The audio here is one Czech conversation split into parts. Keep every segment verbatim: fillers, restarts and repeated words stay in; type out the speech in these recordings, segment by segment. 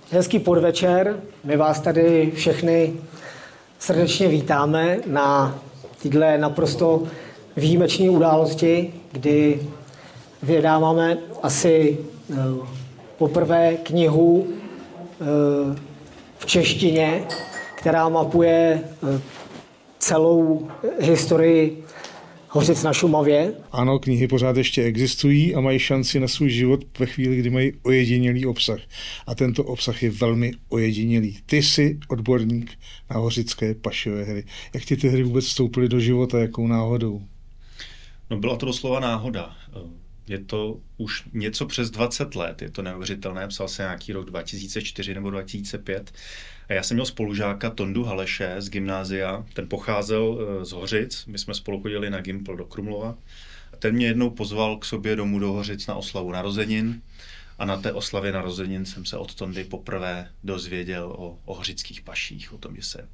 Hezký podvečer, my vás tady všechny srdečně vítáme na této naprosto výjimečné události, kdy vydáváme asi poprvé knihu v češtině, která mapuje celou historii Hořic na Šumavě. Ano, knihy pořád ještě existují a mají šanci na svůj život ve chvíli, kdy mají ojedinělý obsah. A tento obsah je velmi ojedinělý. Ty jsi odborník na hořické pašové hry. Jak ti ty hry vůbec vstoupily do života, jakou náhodou? No, byla to doslova náhoda. Je to už něco přes dvacet let, je to neuvěřitelné, psal se nějaký rok dva tisíce čtyři nebo dva tisíce pět. A já jsem měl spolužáka Tondu Haleše z gymnázia, ten pocházel z Hořic, my jsme spolu chodili na Gimpl do Krumlova. A ten mě jednou pozval k sobě domů do Hořic na oslavu narozenin a na té oslavě narozenin jsem se od Tondy poprvé dozvěděl o, o hořických paších, o tom, že se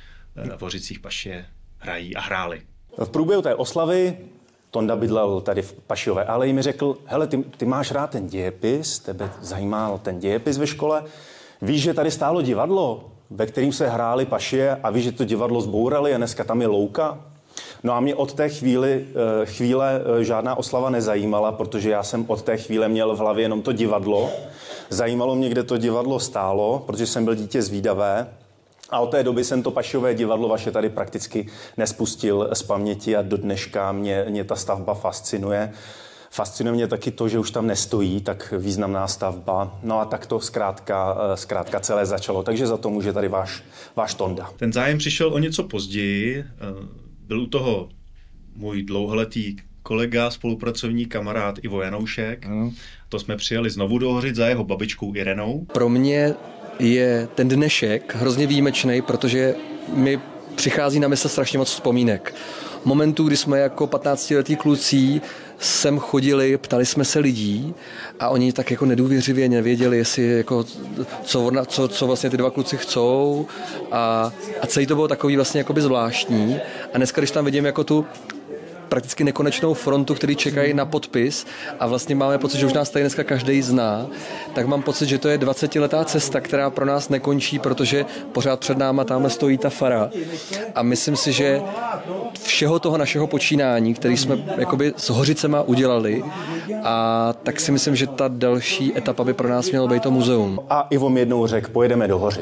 v hořicích pašie hrají a hráli. V průběhu té oslavy Tonda bydlel tady v Pašiové aleji, mi řekl, hele, ty, ty máš rád ten dějepis, tebe zajímal ten dějepis ve škole, víš, že tady stálo divadlo, ve kterým se hrály pašie a víš, že to divadlo zbourali a dneska tam je louka? No a mě od té chvíli, chvíle žádná oslava nezajímala, protože já jsem od té chvíle měl v hlavě jenom to divadlo. Zajímalo mě, kde to divadlo stálo, protože jsem byl dítě zvídavé. A od té doby jsem to pašové divadlo vaše tady prakticky nespustil z paměti a do dneška mě, mě ta stavba fascinuje. Fascinuje mě taky to, že už tam nestojí tak významná stavba. No a tak to zkrátka, zkrátka celé začalo. Takže za to může tady váš, váš Tonda. Ten zájem přišel o něco později. Byl u toho můj dlouholetý kolega, spolupracovník, kamarád Ivo Janoušek. Ano. To jsme přijeli znovu do Hořic za jeho babičkou Irenou. Pro mě je ten dnešek hrozně výjimečný, protože mi přichází na mysl strašně moc vzpomínek. Momentů, kdy jsme jako patnáctiletí kluci sem chodili, ptali jsme se lidí a oni tak jako nedůvěřivě nevěděli, jestli jako, co, co, co vlastně ty dva kluci chcou a, a celý to bylo takový vlastně jakoby zvláštní. A dneska, když tam vidím jako tu prakticky nekonečnou frontu, který čekají na podpis a vlastně máme pocit, že už nás tady dneska každý zná, tak mám pocit, že to je dvacetiletá cesta, která pro nás nekončí, protože pořád před náma tamhle stojí ta fara. A myslím si, že všeho toho našeho počínání, který jsme jakoby s Hořicema udělali, a tak si myslím, že ta další etapa by pro nás měla být to muzeum. A Ivo mi jednou řekl, pojedeme do Hořic.